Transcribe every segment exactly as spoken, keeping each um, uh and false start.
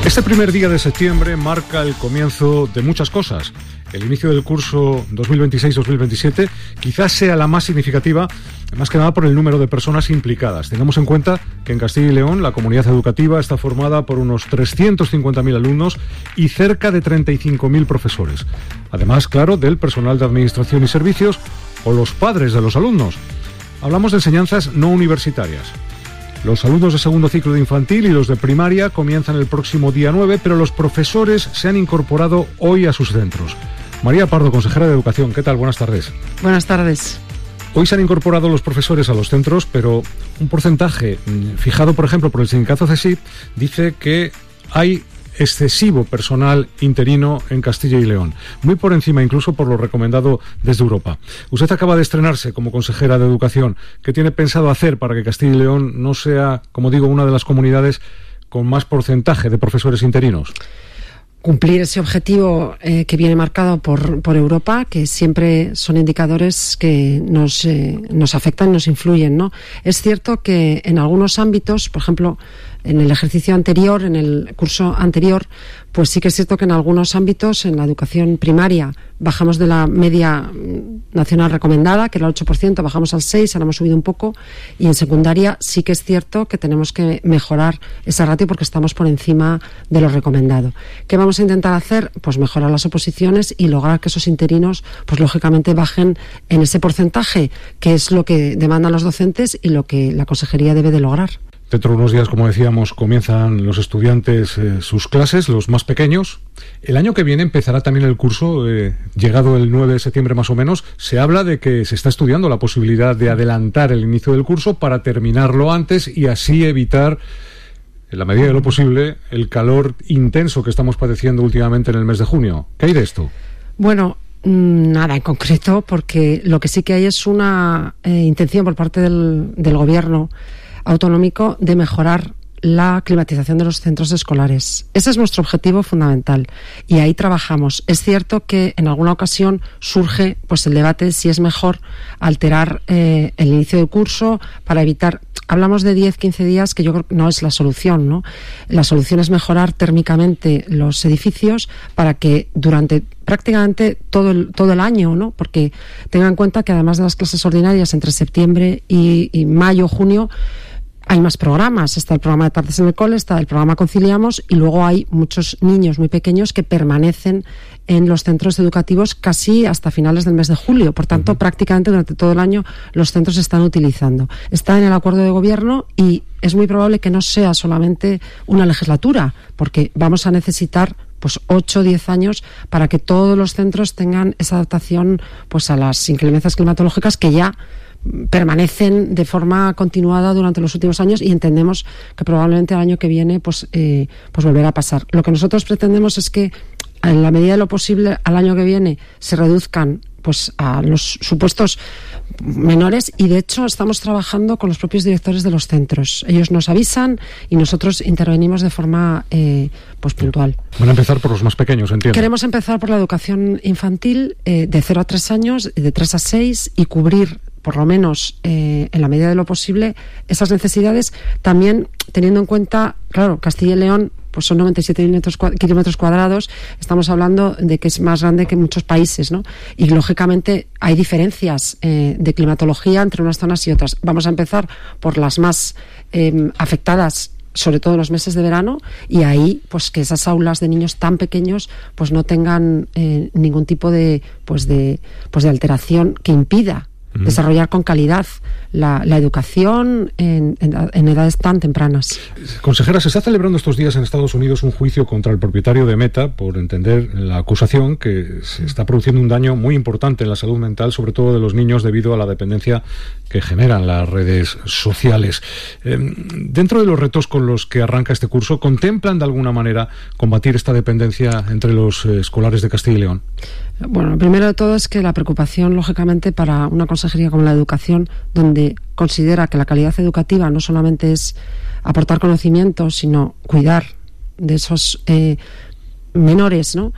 Este primer día de septiembre marca el comienzo de muchas cosas. El inicio del curso dos mil veintiséis dos mil veintisiete quizás sea la más significativa, más que nada por el número de personas implicadas. Tengamos en cuenta que en Castilla y León la comunidad educativa está formada por unos trescientos cincuenta mil alumnos y cerca de treinta y cinco mil profesores. Además, claro, del personal de administración y servicios o los padres de los alumnos. Hablamos de enseñanzas no universitarias. Los alumnos de segundo ciclo de infantil y los de primaria comienzan el próximo día nueve, pero los profesores se han incorporado hoy a sus centros. María Pardo, consejera de Educación, ¿qué tal? Buenas tardes. Buenas tardes. Hoy se han incorporado los profesores a los centros, pero un porcentaje fijado, por ejemplo, por el sindicato CESIF, dice que hay excesivo personal interino en Castilla y León, muy por encima incluso por lo recomendado desde Europa. Usted acaba de estrenarse como consejera de Educación. ¿Qué tiene pensado hacer para que Castilla y León no sea, como digo, una de las comunidades con más porcentaje de profesores interinos? Cumplir ese objetivo eh, que viene marcado por, por Europa, que siempre son indicadores que nos, eh, nos afectan, nos influyen, ¿no? Es cierto que en algunos ámbitos, por ejemplo, en el ejercicio anterior, en el curso anterior, pues sí que es cierto que en algunos ámbitos, en la educación primaria, bajamos de la media nacional recomendada, que era el ocho por ciento, bajamos al seis por ciento, ahora hemos subido un poco, y en secundaria sí que es cierto que tenemos que mejorar esa ratio porque estamos por encima de lo recomendado. ¿Qué vamos a intentar hacer? Pues mejorar las oposiciones y lograr que esos interinos, pues lógicamente bajen en ese porcentaje, que es lo que demandan los docentes y lo que la consejería debe de lograr. Dentro de unos días, como decíamos, comienzan los estudiantes eh, sus clases, los más pequeños. El año que viene empezará también el curso, eh, llegado el nueve de septiembre más o menos. Se habla de que se está estudiando la posibilidad de adelantar el inicio del curso para terminarlo antes y así evitar, en la medida de lo posible, el calor intenso que estamos padeciendo últimamente en el mes de junio. ¿Qué hay de esto? Bueno, nada en concreto, porque lo que sí que hay es una eh, intención por parte del, del Gobierno autonómico de mejorar la climatización de los centros escolares. Ese es nuestro objetivo fundamental y ahí trabajamos. Es cierto que en alguna ocasión surge pues el debate si es mejor alterar eh, el inicio del curso para evitar. Hablamos de diez a quince días, que yo creo que no es la solución, ¿no? La solución es mejorar térmicamente los edificios para que durante prácticamente todo el, todo el año, ¿no? Porque tengan en cuenta que además de las clases ordinarias entre septiembre y, y mayo, junio, hay más programas. Está el programa de tardes en el cole, está el programa Conciliamos y luego hay muchos niños muy pequeños que permanecen en los centros educativos casi hasta finales del mes de julio. Por tanto, uh-huh. prácticamente durante todo el año los centros se están utilizando. Está en el acuerdo de gobierno y es muy probable que no sea solamente una legislatura, porque vamos a necesitar pues ocho o diez años para que todos los centros tengan esa adaptación pues a las inclemencias climatológicas que ya permanecen de forma continuada durante los últimos años y entendemos que probablemente el año que viene pues, eh, pues volverá a pasar. Lo que nosotros pretendemos es que en la medida de lo posible al año que viene se reduzcan pues a los supuestos menores y de hecho estamos trabajando con los propios directores de los centros. Ellos nos avisan y nosotros intervenimos de forma eh, pues puntual. Van a empezar por los más pequeños, entiendo. Queremos empezar por la educación infantil eh, de cero a tres años, de tres a seis y cubrir por lo menos eh, en la medida de lo posible esas necesidades, también teniendo en cuenta, claro, Castilla y León pues son noventa y siete kilómetros cuadrados, estamos hablando de que es más grande que muchos países, ¿no? Y lógicamente hay diferencias eh, de climatología entre unas zonas y otras. Vamos a empezar por las más eh, afectadas, sobre todo en los meses de verano, y ahí pues que esas aulas de niños tan pequeños pues no tengan eh, ningún tipo de pues de pues de alteración que impida desarrollar con calidad la, la educación en, en, en edades tan tempranas. Consejera, se está celebrando estos días en Estados Unidos un juicio contra el propietario de Meta por entender la acusación que se está produciendo un daño muy importante en la salud mental, sobre todo de los niños, debido a la dependencia que generan las redes sociales. Eh, dentro de los retos con los que arranca este curso, ¿contemplan de alguna manera combatir esta dependencia entre los eh, escolares de Castilla y León? Bueno, lo primero de todo es que la preocupación, lógicamente, para una consejería como la educación, donde considera que la calidad educativa no solamente es aportar conocimiento, sino cuidar de esos eh, menores, ¿no?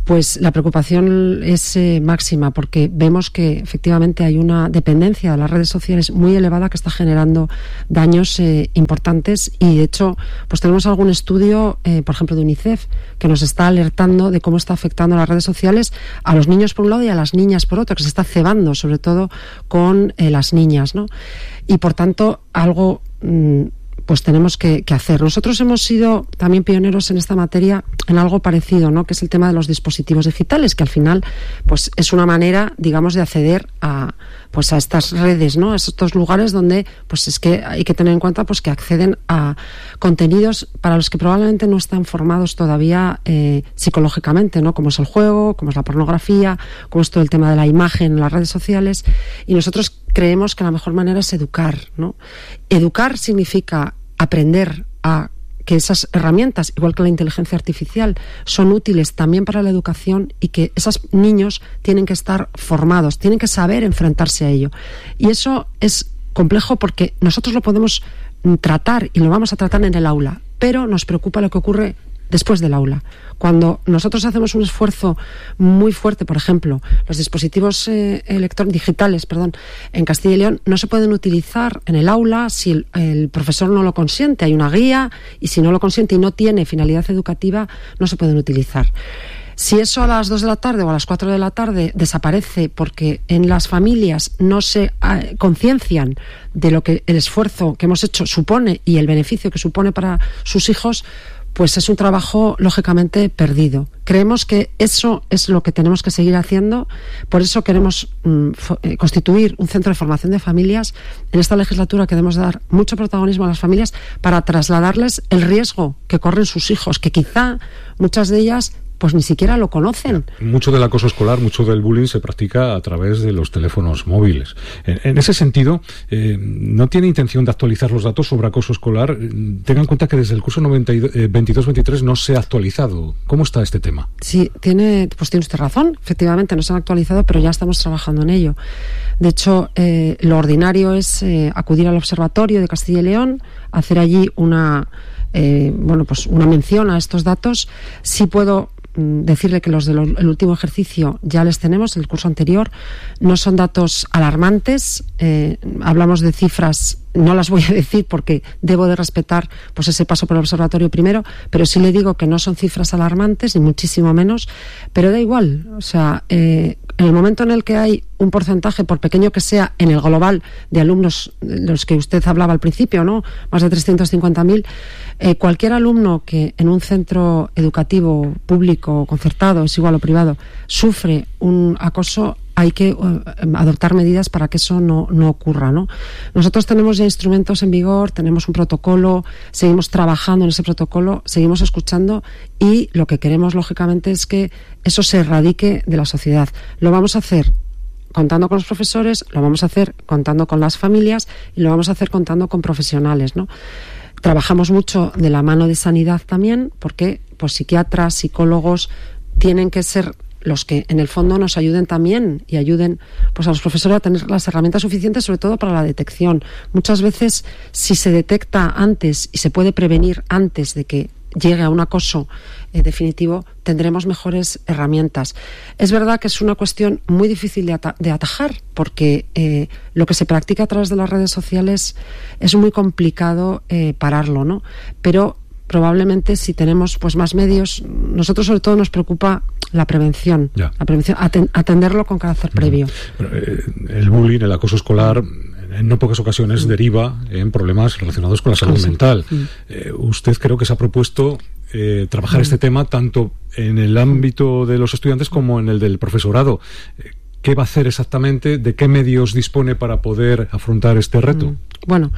Pues la preocupación es eh, máxima, porque vemos que efectivamente hay una dependencia de las redes sociales muy elevada que está generando daños eh, importantes, y de hecho pues tenemos algún estudio, eh, por ejemplo de UNICEF, que nos está alertando de cómo está afectando las redes sociales a los niños por un lado y a las niñas por otro, que se está cebando sobre todo con eh, las niñas, ¿no? Y por tanto algo mmm, pues tenemos que, que hacer. Nosotros hemos sido también pioneros en esta materia en algo parecido, ¿no? Que es el tema de los dispositivos digitales, que al final pues es una manera, digamos, de acceder a pues a estas redes, ¿no? A estos lugares donde pues es que hay que tener en cuenta pues que acceden a contenidos para los que probablemente no están formados todavía eh, psicológicamente, ¿no? Como es el juego, como es la pornografía, como es todo el tema de la imagen en las redes sociales, y nosotros creemos que la mejor manera es educar, ¿no? Educar significa aprender a que esas herramientas, igual que la inteligencia artificial, son útiles también para la educación, y que esos niños tienen que estar formados, tienen que saber enfrentarse a ello. Y eso es complejo porque nosotros lo podemos tratar y lo vamos a tratar en el aula, pero nos preocupa lo que ocurre después del aula. Cuando nosotros hacemos un esfuerzo muy fuerte, por ejemplo, los dispositivos eh, electrónicos digitales, perdón, en Castilla y León no se pueden utilizar en el aula si el, el profesor no lo consiente. Hay una guía, y si no lo consiente y no tiene finalidad educativa, no se pueden utilizar. Si eso a las dos de la tarde o a las cuatro de la tarde desaparece porque en las familias no se eh, conciencian de lo que el esfuerzo que hemos hecho supone y el beneficio que supone para sus hijos, pues es un trabajo lógicamente perdido. Creemos que eso es lo que tenemos que seguir haciendo. Por eso queremos mm, eh, constituir un centro de formación de familias. En esta legislatura queremos dar mucho protagonismo a las familias para trasladarles el riesgo que corren sus hijos, que quizá muchas de ellas pues ni siquiera lo conocen. Mucho del acoso escolar, mucho del bullying se practica a través de los teléfonos móviles. En, en ese sentido, eh, ¿no tiene intención de actualizar los datos sobre acoso escolar? Tengan en cuenta que desde el curso veintidós veintitrés no se ha actualizado. ¿Cómo está este tema? Sí, tiene, pues tiene usted razón. Efectivamente, no se han actualizado, pero ya estamos trabajando en ello. De hecho, eh, lo ordinario es eh, acudir al Observatorio de Castilla y León, hacer allí una, eh, bueno, pues una mención a estos datos. Sí puedo decirle que los del último ejercicio ya les tenemos, el curso anterior, no son datos alarmantes, eh, hablamos de cifras, no las voy a decir porque debo de respetar pues ese paso por el observatorio primero, pero sí le digo que no son cifras alarmantes, ni muchísimo menos, pero da igual, o sea, eh, en el momento en el que hay un porcentaje, por pequeño que sea, en el global de alumnos, de los que usted hablaba al principio, ¿no? Más de trescientos cincuenta mil, eh, cualquier alumno que en un centro educativo público concertado, es igual o privado, sufre un acoso, hay que uh, adoptar medidas para que eso no, no ocurra, ¿no? Nosotros tenemos ya instrumentos en vigor, tenemos un protocolo, seguimos trabajando en ese protocolo, seguimos escuchando, y lo que queremos, lógicamente, es que eso se erradique de la sociedad. Lo vamos a hacer contando con los profesores, lo vamos a hacer contando con las familias y lo vamos a hacer contando con profesionales, ¿no? Trabajamos mucho de la mano de sanidad también, porque pues psiquiatras, psicólogos tienen que ser los que en el fondo nos ayuden también y ayuden pues a los profesores a tener las herramientas suficientes, sobre todo para la detección. Muchas veces, si se detecta antes y se puede prevenir antes de que llegue a un acoso eh, definitivo, tendremos mejores herramientas. Es verdad que es una cuestión muy difícil de, ata- de atajar, porque eh, lo que se practica a través de las redes sociales es muy complicado eh, pararlo, ¿no? Pero probablemente si tenemos pues más medios, nosotros sobre todo nos preocupa la prevención, ya. la prevención, aten- atenderlo con carácter previo. Bueno, eh, el bullying, el acoso escolar, en no pocas ocasiones mm. deriva en problemas relacionados con la salud sí. mental. Mm. Eh, usted creo que se ha propuesto eh, trabajar mm. este tema tanto en el ámbito de los estudiantes como en el del profesorado. Eh, ¿Qué va a hacer exactamente? ¿De qué medios dispone para poder afrontar este reto? Mm. Bueno,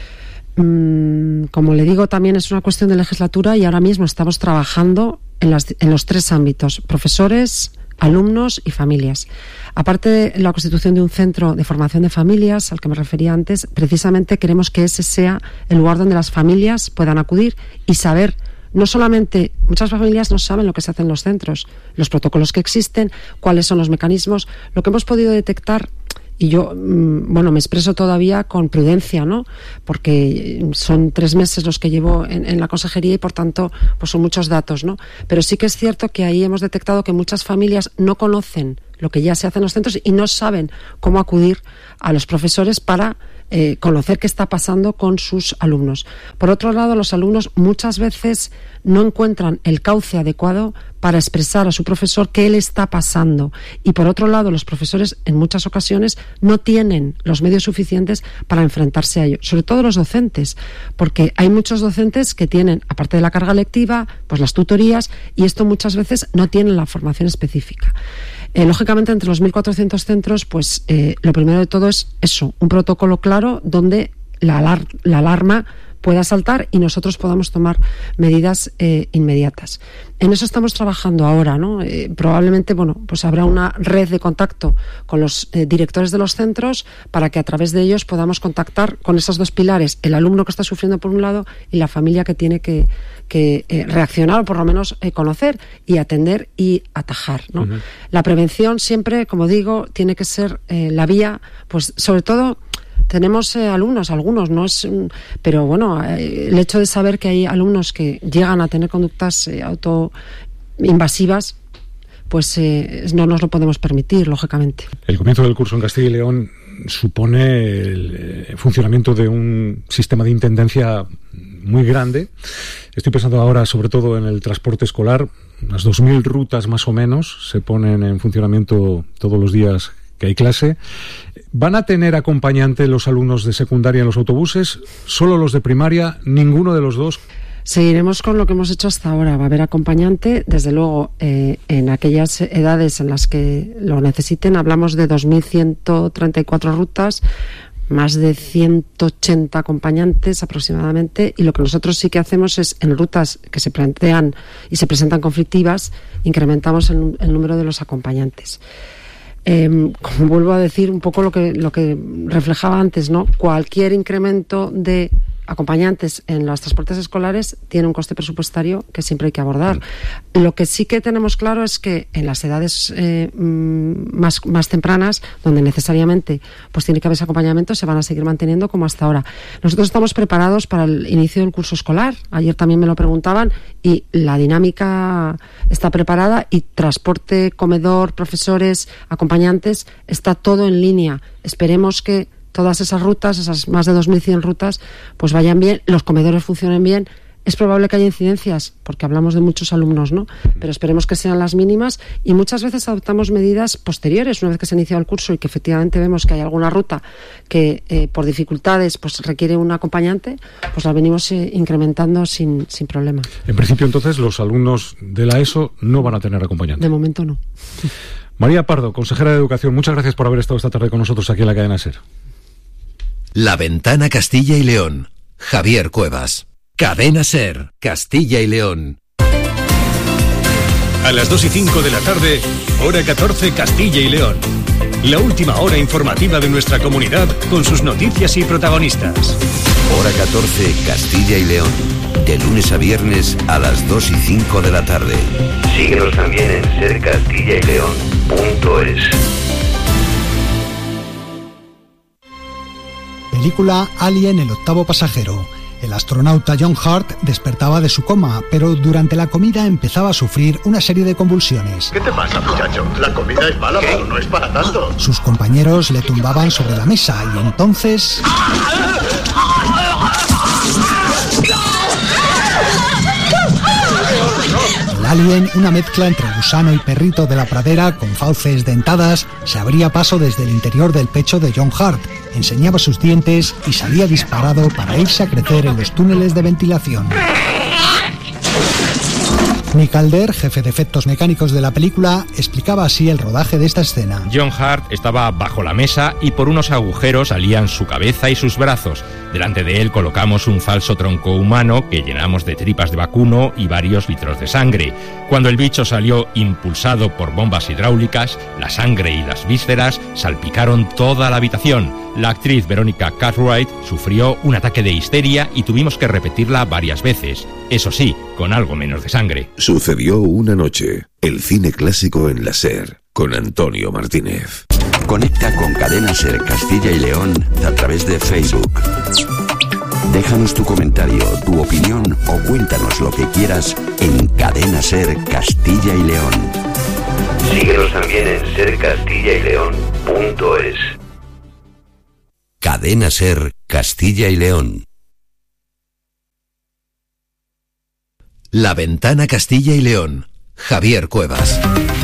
mm, como le digo, también es una cuestión de legislatura, y ahora mismo estamos trabajando en, las, en los tres ámbitos: profesores, alumnos y familias. Aparte de la constitución de un centro de formación de familias, al que me refería antes, precisamente queremos que ese sea el lugar donde las familias puedan acudir y saber, no solamente, muchas familias no saben lo que se hace en los centros, los protocolos que existen, cuáles son los mecanismos. Lo que hemos podido detectar y yo, bueno, me expreso todavía con prudencia, ¿no? Porque son tres meses los que llevo en, en la consejería y, por tanto, pues son muchos datos, ¿no? Pero sí que es cierto que ahí hemos detectado que muchas familias no conocen lo que ya se hace en los centros y no saben cómo acudir a los profesores para eh, conocer qué está pasando con sus alumnos. Por otro lado, los alumnos muchas veces no encuentran el cauce adecuado para expresar a su profesor qué le está pasando. Y por otro lado, los profesores en muchas ocasiones no tienen los medios suficientes para enfrentarse a ello, sobre todo los docentes, porque hay muchos docentes que tienen, aparte de la carga lectiva, pues las tutorías, y esto muchas veces no tienen la formación específica. Eh, lógicamente, entre los mil cuatrocientos centros, pues eh, lo primero de todo es eso, un protocolo claro donde la, alar la alarma pueda saltar y nosotros podamos tomar medidas eh, inmediatas. En eso estamos trabajando ahora, ¿no? Eh, probablemente, bueno, pues habrá una red de contacto con los eh, directores de los centros para que a través de ellos podamos contactar con esos dos pilares, el alumno que está sufriendo por un lado y la familia que tiene que, que eh, reaccionar o por lo menos eh, conocer y atender y atajar, ¿no? Uh-huh. La prevención siempre, como digo, tiene que ser eh, la vía, pues sobre todo. Tenemos eh, alumnos, algunos, no es, pero bueno, eh, el hecho de saber que hay alumnos que llegan a tener conductas eh, autoinvasivas, pues eh, no nos lo podemos permitir, lógicamente. El comienzo del curso en Castilla y León supone el eh, funcionamiento de un sistema de intendencia muy grande. Estoy pensando ahora sobre todo en el transporte escolar. Unas dos mil rutas más o menos se ponen en funcionamiento todos los días que hay clase. ¿Van a tener acompañante los alumnos de secundaria en los autobuses? ¿Solo los de primaria? ¿Ninguno de los dos? Seguiremos con lo que hemos hecho hasta ahora. Va a haber acompañante, desde luego, eh, en aquellas edades en las que lo necesiten. Hablamos de dos mil ciento treinta y cuatro rutas, más de ciento ochenta acompañantes aproximadamente, y lo que nosotros sí que hacemos es, en rutas que se plantean y se presentan conflictivas, incrementamos el, el número de los acompañantes. Eh, como vuelvo a decir, un poco lo que, lo que reflejaba antes, ¿no? Cualquier incremento de acompañantes en los transportes escolares tiene un coste presupuestario que siempre hay que abordar. Lo que sí que tenemos claro es que en las edades eh, más, más tempranas, donde necesariamente pues tiene que haber ese acompañamiento, se van a seguir manteniendo como hasta ahora. Nosotros estamos preparados para el inicio del curso escolar. Ayer también me lo preguntaban y la dinámica está preparada, y transporte, comedor, profesores, acompañantes, está todo en línea. Esperemos que todas esas rutas, esas más de dos mil cien rutas, pues vayan bien, los comedores funcionen bien. Es probable que haya incidencias, porque hablamos de muchos alumnos, ¿no? Pero esperemos que sean las mínimas, y muchas veces adoptamos medidas posteriores, una vez que se ha iniciado el curso y que efectivamente vemos que hay alguna ruta que eh, por dificultades pues requiere un acompañante, pues la venimos eh, incrementando sin, sin problema. En principio, entonces, los alumnos de la ESO no van a tener acompañante. De momento no. María Pardo, consejera de Educación, muchas gracias por haber estado esta tarde con nosotros aquí en la cadena SER. La Ventana Castilla y León. Javier Cuevas. Cadena SER, Castilla y León. A las dos y cinco de la tarde, hora catorce, Castilla y León. La última hora informativa de nuestra comunidad con sus noticias y protagonistas. Hora catorce, Castilla y León. De lunes a viernes a las dos y cinco de la tarde. Síguenos también en ser castilla y león punto es. Película Alien, el octavo pasajero. El astronauta John Hurt despertaba de su coma, pero durante la comida empezaba a sufrir una serie de convulsiones. ¿Qué te pasa, muchacho? La comida es mala, ¿qué? Pero no es para tanto. Sus compañeros le tumbaban sobre la mesa y entonces... El alien, una mezcla entre gusano y perrito de la pradera con fauces dentadas, se abría paso desde el interior del pecho de John Hurt, enseñaba sus dientes y salía disparado para irse a crecer en los túneles de ventilación. Nick Alder, jefe de efectos mecánicos de la película, explicaba así el rodaje de esta escena. John Hurt estaba bajo la mesa y por unos agujeros salían su cabeza y sus brazos. Delante de él colocamos un falso tronco humano que llenamos de tripas de vacuno y varios litros de sangre. Cuando el bicho salió impulsado por bombas hidráulicas, la sangre y las vísceras salpicaron toda la habitación. La actriz Veronica Cartwright sufrió un ataque de histeria y tuvimos que repetirla varias veces. Eso sí, con algo menos de sangre. Sucedió una noche. El cine clásico en la SER, con Antonio Martínez. Conecta con Cadena Ser Castilla y León a través de Facebook. Déjanos tu comentario, tu opinión o cuéntanos lo que quieras en Cadena Ser Castilla y León. Síguenos también en ser castilla y león punto es. Cadena Ser Castilla y León. La Ventana Castilla y León. Javier Cuevas.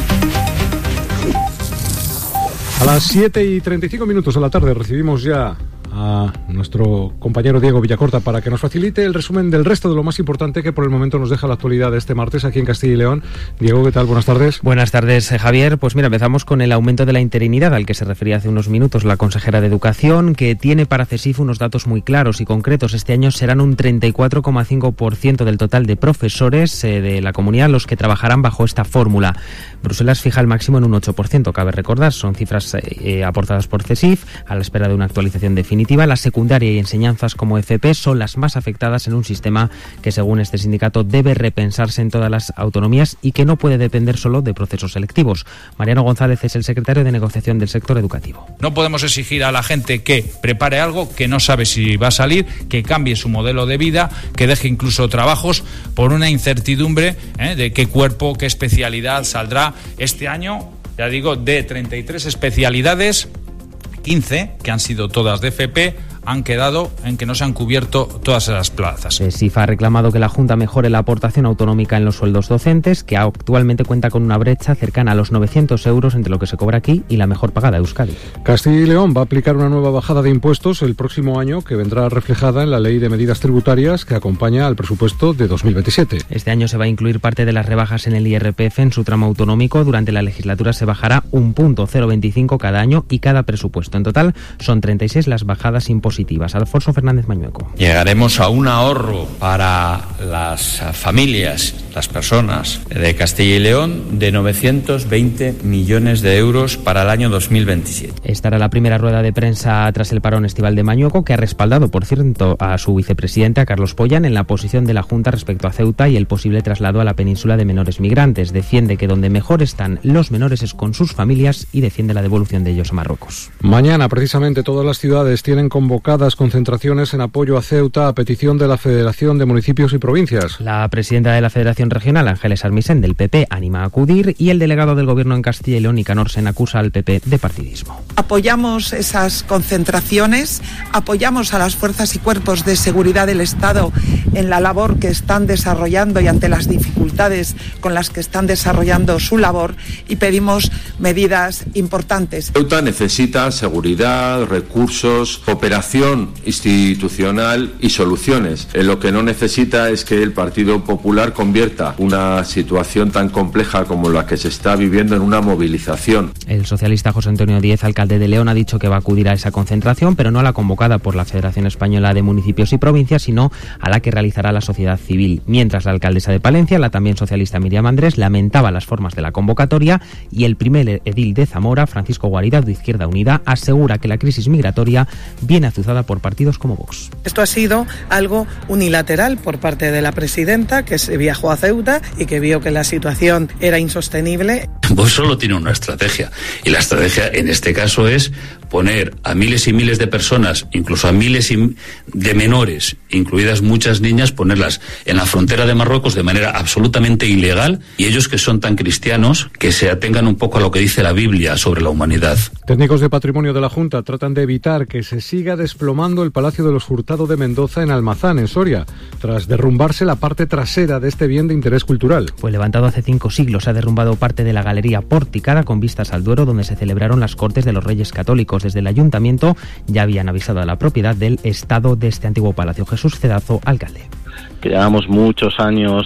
A las siete y treinta y cinco minutos de la tarde recibimos ya a nuestro compañero Diego Villacorta para que nos facilite el resumen del resto de lo más importante que por el momento nos deja la actualidad de este martes aquí en Castilla y León. Diego, ¿qué tal? Buenas tardes. Buenas tardes, Javier. Pues mira, empezamos con el aumento de la interinidad al que se refería hace unos minutos la consejera de Educación, que tiene para CESIF unos datos muy claros y concretos. Este año serán un treinta y cuatro coma cinco por ciento del total de profesores eh, de la comunidad los que trabajarán bajo esta fórmula. Bruselas fija el máximo en un ocho por ciento, cabe recordar. Son cifras eh, aportadas por CESIF a la espera de una actualización definitiva. La secundaria y enseñanzas como F P son las más afectadas en un sistema que, según este sindicato, debe repensarse en todas las autonomías y que no puede depender solo de procesos selectivos. Mariano González es el secretario de negociación del sector educativo. No podemos exigir a la gente que prepare algo que no sabe si va a salir, que cambie su modelo de vida, que deje incluso trabajos por una incertidumbre ¿eh? de qué cuerpo, qué especialidad saldrá este año. Ya digo, de treinta y tres especialidades, quince, que han sido todas de F P, han quedado en que no se han cubierto todas esas plazas. CESIF ha reclamado que la Junta mejore la aportación autonómica en los sueldos docentes, que actualmente cuenta con una brecha cercana a los novecientos euros entre lo que se cobra aquí y la mejor pagada de Euskadi. Castilla y León va a aplicar una nueva bajada de impuestos el próximo año que vendrá reflejada en la Ley de Medidas Tributarias que acompaña al presupuesto de dos mil veintisiete. Este año se va a incluir parte de las rebajas en el I R P F en su tramo autonómico. Durante la legislatura se bajará un punto cero veinticinco cada año y cada presupuesto. En total son treinta y seis las bajadas impositivas. Alfonso Fernández Mañueco. Llegaremos a un ahorro para las familias, las personas de Castilla y León de novecientos veinte millones de euros para el año dos mil veintisiete. Esta era la primera rueda de prensa tras el parón estival de Mañueco, que ha respaldado, por cierto, a su vicepresidente, a Carlos Pollán, en la posición de la Junta respecto a Ceuta y el posible traslado a la península de menores migrantes. Defiende que donde mejor están los menores es con sus familias y defiende la devolución de ellos a Marruecos. Mañana, precisamente, todas las ciudades tienen convocadas concentraciones en apoyo a Ceuta a petición de la Federación de Municipios y Provincias. La presidenta de la Federación Regional, Ángeles Armisen, del P P, anima a acudir, y el delegado del Gobierno en Castilla y León, Nicanor Sen, acusa al P P de partidismo. Apoyamos esas concentraciones, apoyamos a las fuerzas y cuerpos de seguridad del Estado en la labor que están desarrollando y ante las dificultades con las que están desarrollando su labor, y pedimos medidas importantes. Ceuta necesita seguridad, recursos, cooperación institucional y soluciones. Eh, lo que no necesita es que el Partido Popular convierta una situación tan compleja como la que se está viviendo en una movilización. El socialista José Antonio Díez, alcalde de León, ha dicho que va a acudir a esa concentración, pero no a la convocada por la Federación Española de Municipios y Provincias, sino a la que realizará la sociedad civil. Mientras la alcaldesa de Palencia, la también socialista Miriam Andrés, lamentaba las formas de la convocatoria, y el primer edil de Zamora, Francisco Guaridad, de Izquierda Unida, asegura que la crisis migratoria viene azuzada por partidos como Vox. Esto ha sido algo unilateral por parte de la presidenta, que se viajó a Ceuta y que vio que la situación era insostenible. Vox solo tiene una estrategia, y la estrategia en este caso es poner a miles y miles de personas, incluso a miles de menores, incluidas muchas niñas, ponerlas en la frontera de Marruecos de manera absolutamente ilegal, y ellos, que son tan cristianos, que se atengan un poco a lo que dice la Biblia sobre la humanidad. Técnicos de patrimonio de la Junta tratan de evitar que se siga desplomando el Palacio de los Hurtado de Mendoza en Almazán, en Soria, tras derrumbarse la parte trasera de este bien de interés cultural. Pues levantado hace cinco siglos, ha derrumbado parte de la galería porticada con vistas al Duero, donde se celebraron las Cortes de los Reyes Católicos. Desde el Ayuntamiento ya habían avisado a la propiedad del estado de este antiguo palacio. Jesús Cedazo, alcalde. Que llevamos muchos años,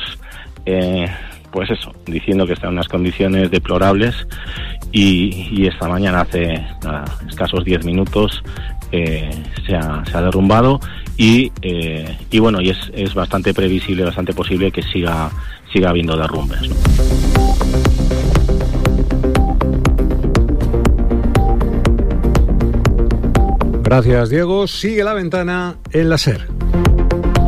eh, pues eso, diciendo que está en unas condiciones deplorables, y, y esta mañana, hace nada, escasos diez minutos, eh, se, ha, se ha derrumbado, y, eh, y bueno, y es, es bastante previsible, bastante posible que siga, siga habiendo derrumbes, ¿no? Gracias, Diego. Sigue la ventana en la SER.